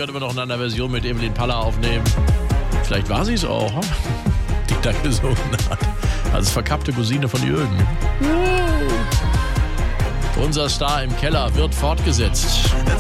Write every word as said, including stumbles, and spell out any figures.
könnte man noch in einer Version mit Evelyn Paller aufnehmen. Vielleicht war sie es auch, die da gesungen hat. Als verkappte Cousine von Jürgen. Unser Star im Keller wird fortgesetzt.